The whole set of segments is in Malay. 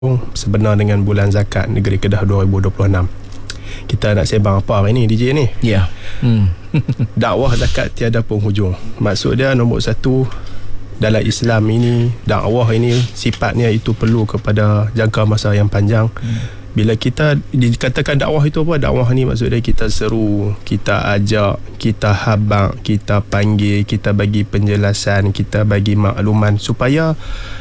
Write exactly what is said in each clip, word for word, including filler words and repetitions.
sebenar dengan bulan zakat negeri Kedah dua ribu dua puluh enam. Kita nak sembang apa hari ni D J ni? Ya. Yeah. Hmm. Dakwah zakat tiada penghujung. Maksud dia nombor satu, dalam Islam ini, dakwah ini sifatnya itu perlu kepada jangka masa yang panjang. Hmm. Bila kita dikatakan dakwah itu apa? Dakwah ni maksud dia kita seru, kita ajak, kita habaq, kita panggil, kita bagi penjelasan, kita bagi makluman supaya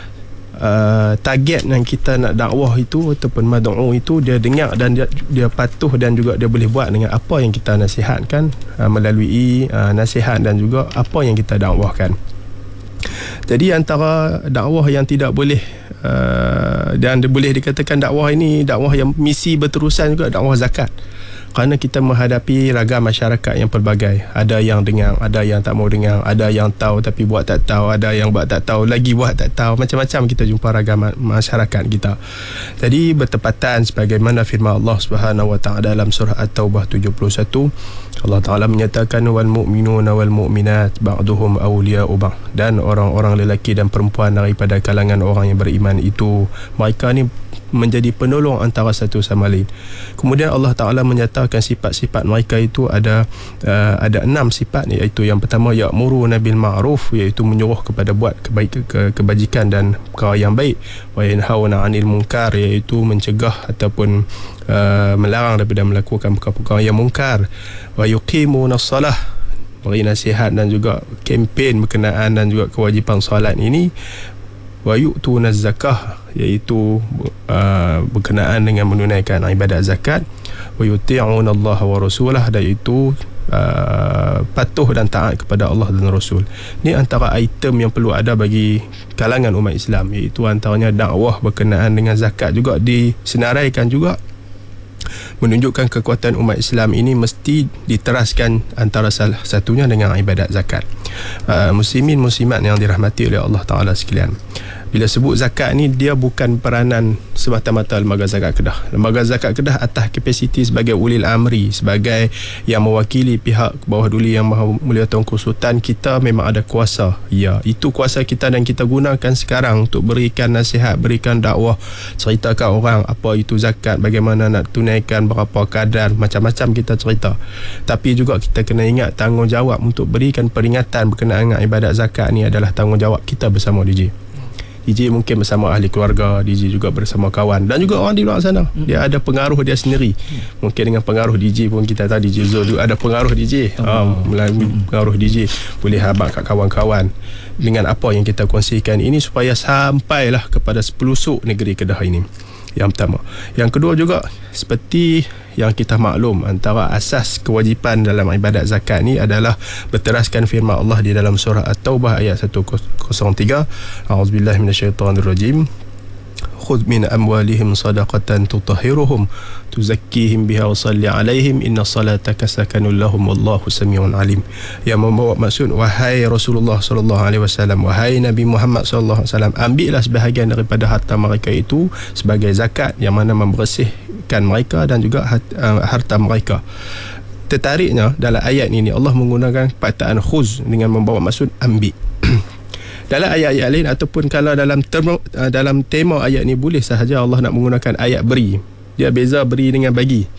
Uh, target yang kita nak dakwah itu ataupun mad'u itu dia dengar dan dia, dia patuh dan juga dia boleh buat dengan apa yang kita nasihatkan uh, melalui uh, nasihat dan juga apa yang kita dakwahkan. Jadi antara dakwah yang tidak boleh uh, dan boleh dikatakan dakwah ini dakwah yang misi berterusan juga dakwah zakat. Kerana kita menghadapi ragam masyarakat yang pelbagai. Ada yang dengar, ada yang tak mau dengar, ada yang tahu tapi buat tak tahu, ada yang buat tak tahu, lagi buat tak tahu. Macam-macam kita jumpa ragam masyarakat kita. Jadi bertepatan sebagaimana firman Allah Subhanahu Wa Taala dalam surah At-Taubah tujuh puluh satu, Allah Taala menyatakan wal mu'minuna wal mu'minat ba'duhum awliya'u ba'd, dan orang-orang lelaki dan perempuan daripada kalangan orang yang beriman itu mereka ni menjadi penolong antara satu sama lain. Kemudian Allah Taala menyatakan sifat-sifat mereka itu ada uh, ada enam sifat, iaitu yang pertama ya'muruna bil ma'ruf, iaitu menyuruh kepada buat kebaik, ke, kebajikan dan perkara yang baik, wa yanhauna 'anil munkar, iaitu mencegah ataupun uh, melarang daripada melakukan perkara-perkara yang mungkar, wa yuqimuna shalah, beri nasihat dan juga kempen berkenaan dan juga kewajipan solat ini, wa yu'tuna zakah, iaitu uh, berkenaan dengan menunaikan ibadat zakat, wa yuti'una Allah wa rasulah, iaitu uh, patuh dan taat kepada Allah dan Rasul. Ini antara item yang perlu ada bagi kalangan umat Islam, iaitu antaranya dakwah berkenaan dengan zakat juga disenaraikan juga menunjukkan kekuatan umat Islam ini mesti diteraskan antara salah satunya dengan ibadat zakat. Uh, muslimin muslimat yang dirahmati oleh Allah Ta'ala sekalian, bila sebut zakat ni, dia bukan peranan semata-mata Lembaga Zakat Kedah. Lembaga Zakat Kedah atas kapasiti sebagai ulil amri, sebagai yang mewakili pihak bawah duli Yang Maha Mulia Tuanku Sultan. Kita memang ada kuasa. Ya, itu kuasa kita dan kita gunakan sekarang untuk berikan nasihat, berikan dakwah, ceritakan orang apa itu zakat, bagaimana nak tunaikan, berapa kadar, macam-macam kita cerita. Tapi juga kita kena ingat tanggungjawab untuk berikan peringatan berkenaan dengan ibadat zakat ni adalah tanggungjawab kita bersama D J. D J mungkin bersama ahli keluarga, D J juga bersama kawan dan juga orang di luar sana. Dia ada pengaruh dia sendiri. Mungkin dengan pengaruh D J pun kita tahu D J Zul juga ada pengaruh D J. Ha, melalui pengaruh D J boleh habaq kat kawan-kawan dengan apa yang kita kongsikan ini supaya sampailah kepada sepelusuk negeri Kedah ini. Yang pertama. Yang kedua juga, seperti yang kita maklum, antara asas kewajipan dalam ibadat zakat ni adalah berteraskan firman Allah di dalam surah At-Taubah ayat seratus tiga. A'udzubillahi minasyaitonirrajim. Khudh min amwalihim sadaqatan tutahhiruhum tuzakkihim biha wa salli alaihim inna salataka sakanun lahum wallahu samiun alim. Yang membawa maksud, wahai Rasulullah sallallahu alaihi wasallam, wahai Nabi Muhammad sallallahu alaihi wasallam, ambillah sebahagian daripada harta mereka itu sebagai zakat yang mana membersihkan mereka dan juga harta mereka. Tertariknya dalam ayat ini Allah menggunakan perkataan khuz dengan membawa maksud ambil. Dalam ayat-ayat lain ataupun kalau dalam term, dalam tema ayat ni boleh sahaja Allah nak menggunakan ayat beri. Dia beza beri dengan bagi.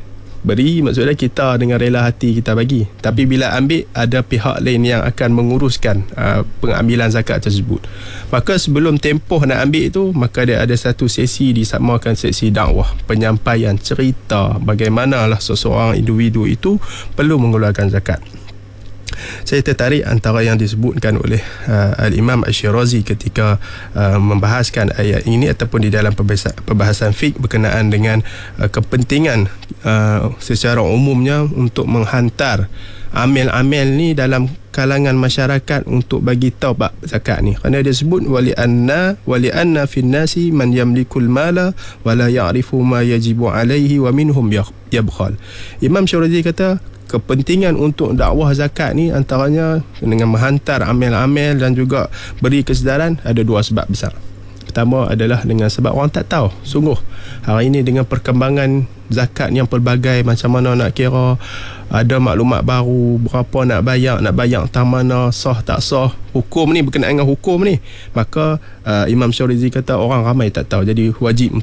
Beri maksudnya kita dengan rela hati kita bagi. Tapi bila ambil, ada pihak lain yang akan menguruskan uh, pengambilan zakat tersebut. Maka sebelum tempoh nak ambil itu, maka dia ada satu sesi disamakan sesi dakwah, penyampaian cerita bagaimanalah seseorang individu itu perlu mengeluarkan zakat. Saya tertarik antara yang disebutkan oleh uh, Al-Imam Asy-Syirazi ketika uh, membahaskan ayat ini ataupun di dalam perbahasan, perbahasan fiqh berkenaan dengan uh, kepentingan uh, secara umumnya untuk menghantar amil-amil ni dalam kalangan masyarakat untuk bagi tahu bab zakat ni. Kerana dia sebut wali anna wali anna fin nasi man yamlikul mala wala ya'rifu ma yajibu alaihi wa minhum yabkhal. Imam Syirazi kata kepentingan untuk dakwah zakat ni antaranya dengan menghantar amil-amil dan juga beri kesedaran ada dua sebab besar. pertama adalah dengan sebab orang tak tahu. Sungguh hari ini dengan perkembangan zakat yang pelbagai, macam mana nak kira, ada maklumat baru, berapa nak bayar, nak bayar tang mana, sah tak sah, hukum ni berkenaan dengan hukum ni, maka uh, Imam Syarizi kata orang ramai tak tahu, jadi wajib